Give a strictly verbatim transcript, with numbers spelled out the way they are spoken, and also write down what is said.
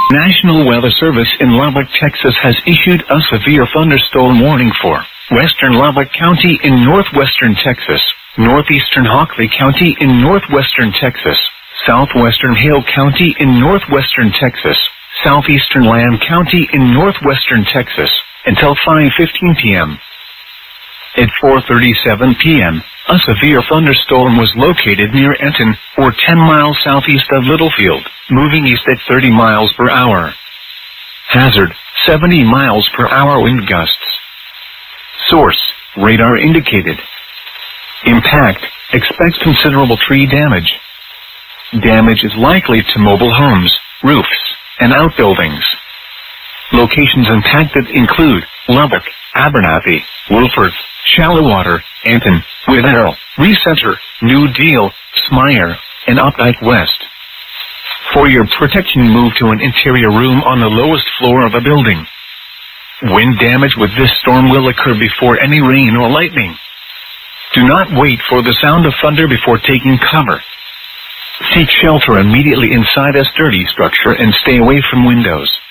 National Weather Service in Lubbock, Texas has issued a severe thunderstorm warning for western Lubbock County in northwestern Texas, northeastern Hockley County in northwestern Texas, southwestern Hale County in northwestern Texas, southeastern Lamb County in northwestern Texas, until five fifteen p.m. At four thirty-seven p.m., a severe thunderstorm was located near Enton, or ten miles southeast of Littlefield, moving east at thirty miles per hour. Hazard, seventy miles per hour wind gusts. Source, radar indicated. Impact, expect considerable tree damage. Damage is likely to mobile homes, roofs, and outbuildings. Locations impacted include Lubbock, Abernathy, Wolford, Shallowater, Anton, Withero, Recenter, New Deal, Smyre, and Updike West. For your protection, move to an interior room on the lowest floor of a building. Wind damage with this storm will occur before any rain or lightning. Do not wait for the sound of thunder before taking cover. Seek shelter immediately inside a sturdy structure and stay away from windows.